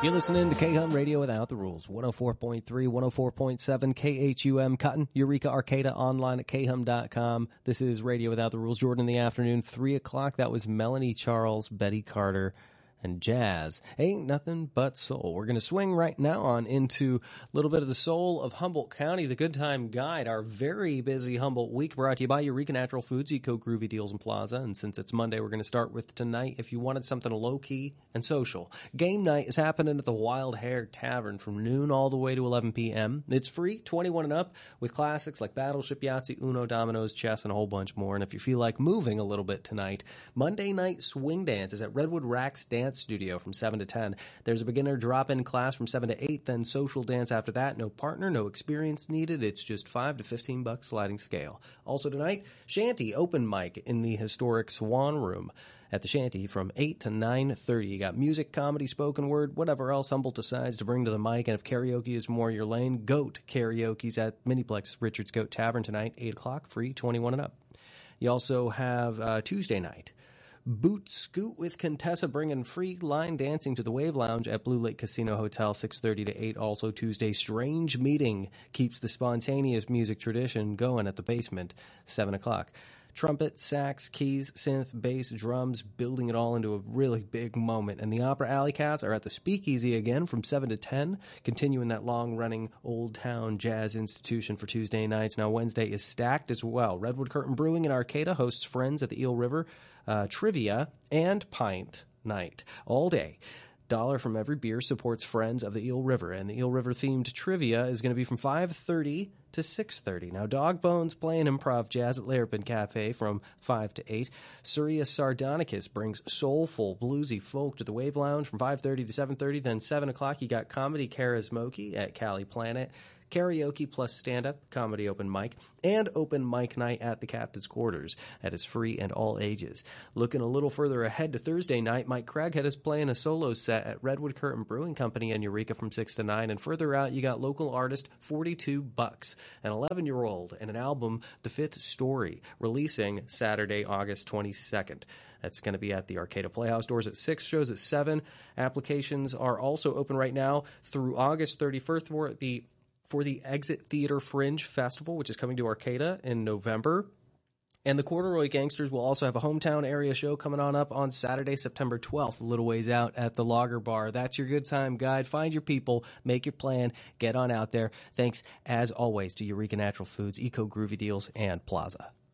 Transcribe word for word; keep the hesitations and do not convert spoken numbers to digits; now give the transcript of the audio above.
You're listening to K-Hum Radio Without the Rules. one oh four point three, one oh four point seven K H U M Cotton, Eureka Arcata, online at K Hum dot com. This is Radio Without the Rules. Jordan in the afternoon, three o'clock. That was Melanie Charles, Betty Carter, and Jazz. Ain't nothing but soul. We're going to swing right now on into a little bit of the soul of Humboldt County, the Good Time Guide, our very busy Humboldt week, brought to you by Eureka Natural Foods, Eco Groovy Deals and Plaza. And since it's Monday, we're going to start with tonight. If you wanted something low-key and social, game night is happening at the Wild Hare Tavern from noon all the way to eleven p.m. It's free, twenty-one and up, with classics like Battleship, Yahtzee, Uno, Dominoes, chess, and a whole bunch more. And if you feel like moving a little bit tonight, Monday night swing dance is at Redwood Racks Dance Studio from seven to ten. There's a beginner drop-in class from seven to eight, then social dance after that. No partner, no experience needed. It's just five to fifteen bucks sliding scale. Also tonight, Shanty open mic in the historic Swan Room at the Shanty from eight to nine thirty. You got music, comedy, spoken word, whatever else Humboldt decides to bring to the mic. And if karaoke is more your lane, Goat Karaoke's at Miniplex Richard's Goat Tavern tonight, eight o'clock, free, twenty-one and up. You also have uh, Tuesday night, Boot Scoot with Contessa, bringing free line dancing to the Wave Lounge at Blue Lake Casino Hotel, six thirty to eight. Also Tuesday, Strange Meeting keeps the spontaneous music tradition going at the basement, seven o'clock. Trumpet, sax, keys, synth, bass, drums, building it all into a really big moment. And the Opera Alley Cats are at the Speakeasy again from seven to ten, continuing that long-running Old Town Jazz institution for Tuesday nights. Now Wednesday is stacked as well. Redwood Curtain Brewing in Arcata hosts Friends at the Eel River, uh, Trivia, and Pint Night all day. Dollar from every beer supports Friends of the Eel River, and the Eel River themed trivia is going to be from five thirty to six thirty. Now, Dog Bones playing improv jazz at Larapin Cafe from five to eight. Surya Sardonicus brings soulful, bluesy folk to the Wave Lounge from five thirty to seven thirty. Then seven o'clock, you got Comedy Karaoke at Cali Planet. Karaoke plus stand-up, comedy open mic, and open mic night at the Captain's Quarters. That is free and all ages. Looking a little further ahead to Thursday night, Mike Craghead is playing a solo set at Redwood Curtain Brewing Company in Eureka from six to nine. And further out, you got local artist forty-two bucks, an eleven-year-old, and an album, The Fifth Story, releasing Saturday, August twenty-second. That's going to be at the Arcata Playhouse. Doors at six, shows at seven. Applications are also open right now through August thirty-first for the for the Exit Theater Fringe Festival, which is coming to Arcata in November. And the Corduroy Gangsters will also have a hometown area show coming on up on Saturday, September twelfth, a little ways out at the Lager Bar. That's your Good Time Guide. Find your people, make your plan, get on out there. Thanks, as always, to Eureka Natural Foods, Eco Groovy Deals, and Plaza.